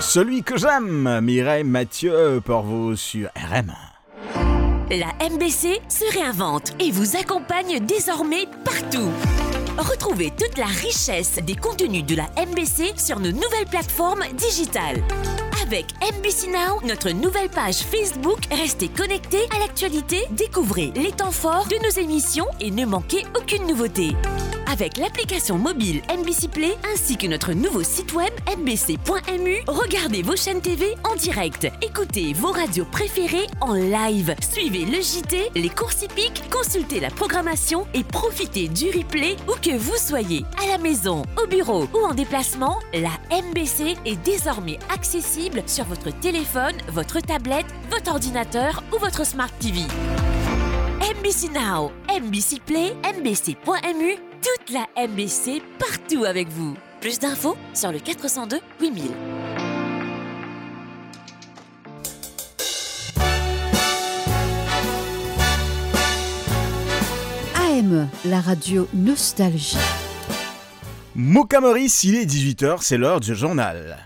Celui que j'aime, Mireille Mathieu pour vous sur RM. La MBC se réinvente et vous accompagne désormais partout. Retrouvez toute la richesse des contenus de la MBC sur nos nouvelles plateformes digitales. Avec MBC Now, notre nouvelle page Facebook, restez connectés à l'actualité, découvrez les temps forts de nos émissions et ne manquez aucune nouveauté. Avec l'application mobile MBC Play ainsi que notre nouveau site web mbc.mu, regardez vos chaînes TV en direct, écoutez vos radios préférées en live, suivez le JT, les courses hippiques, consultez la programmation et profitez du replay où que vous soyez, à la maison, au bureau ou en déplacement. La MBC est désormais accessible sur votre téléphone, votre tablette, votre ordinateur ou votre Smart TV. MBC Now, MBC Play, mbc.mu, toute la MBC partout avec vous. Plus d'infos sur le 402 8000. AM, la radio Nostalgie. Moka Maurice, il est 18h, c'est l'heure du journal.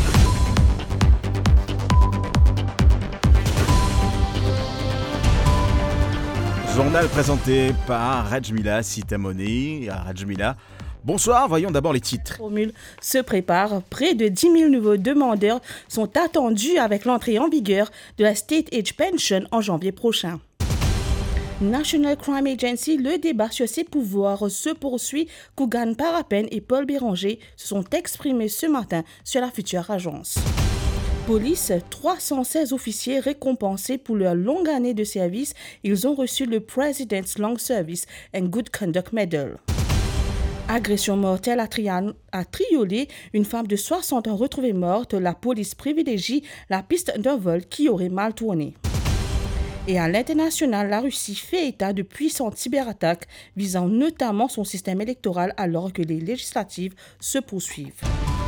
Journal présenté par Rajmila Sitamoni. Rajmila, bonsoir, voyons d'abord les titres. La formule se prépare. Près de 10 000 nouveaux demandeurs sont attendus avec l'entrée en vigueur de la State Age Pension en janvier prochain. National Crime Agency, le débat sur ses pouvoirs se poursuit. Kougan Parapen et Paul Béranger se sont exprimés ce matin sur la future agence. Police, 316 officiers récompensés pour leur longue année de service. Ils ont reçu le President's Long Service and Good Conduct Medal. Agression mortelle à Triolet, une femme de 60 ans retrouvée morte. La police privilégie la piste d'un vol qui aurait mal tourné. Et à l'international, la Russie fait état de puissantes cyberattaques visant notamment son système électoral alors que les législatives se poursuivent.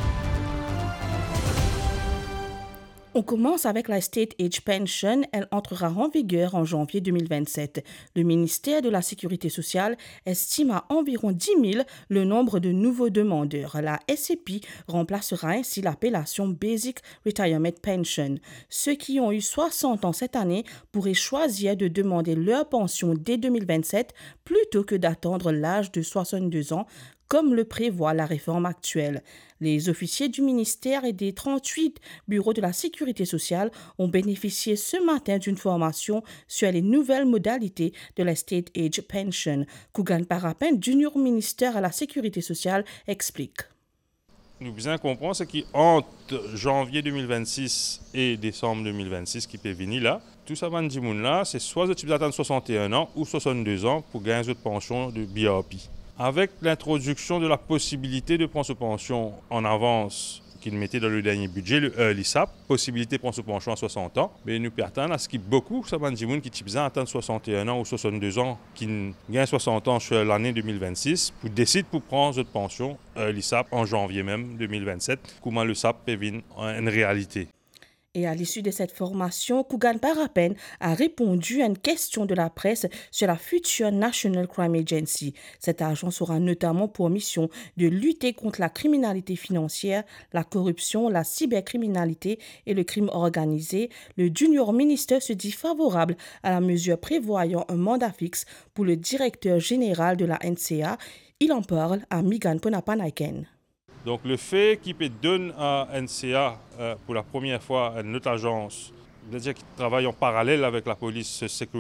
On commence avec la State Age Pension. Elle entrera en vigueur en janvier 2027. Le ministère de la Sécurité sociale estime à environ 10 000 le nombre de nouveaux demandeurs. La SCP remplacera ainsi l'appellation Basic Retirement Pension. Ceux qui ont eu 60 ans cette année pourraient choisir de demander leur pension dès 2027 plutôt que d'attendre l'âge de 62 ans, comme le prévoit la réforme actuelle. Les officiers du ministère et des 38 bureaux de la sécurité sociale ont bénéficié ce matin d'une formation sur les nouvelles modalités de la State Age Pension. Kougan Parapen, junior ministère à la sécurité sociale, explique. Nous bien comprendre ce qui entre janvier 2026 et décembre 2026 qui peut venir là. Tout ça va dire là, c'est soit de type attendre 61 ans ou 62 ans pour gagner une pension de BRP. Avec l'introduction de la possibilité de prendre sa pension en avance qu'il mettait dans le dernier budget, le Early SAP, possibilité de prendre sa pension à 60 ans, mais nous perdons à ce qui beaucoup, ça va dire qui type attendre 61 ans ou 62 ans, qui gagne 60 ans sur l'année 2026, pour décider pour prendre cette pension Early SAP en janvier même 2027, comment le SAP peut venir en réalité. Et à l'issue de cette formation, Kougan Parapen a répondu à une question de la presse sur la future National Crime Agency. Cette agence aura notamment pour mission de lutter contre la criminalité financière, la corruption, la cybercriminalité et le crime organisé. Le junior ministre se dit favorable à la mesure prévoyant un mandat fixe pour le directeur général de la NCA. Il en parle à Migan Ponapanaiken. Donc le fait qu'il peut donner à NCA pour la première fois à notre agence, c'est-à-dire qu'il travaille en parallèle avec la police sécurité,